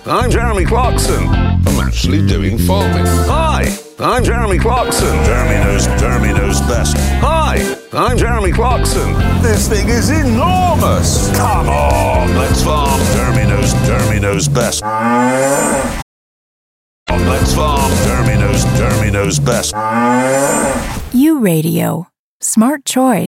I'm Jeremy Clarkson. I'm actually doing farming. Hi, I'm Jeremy Clarkson. Jeremy knows best. Hi, I'm Jeremy Clarkson. This thing is enormous. Come on, let's farm. Jeremy knows best. Let's farm. Jeremy knows best. U Radio. Smart choice.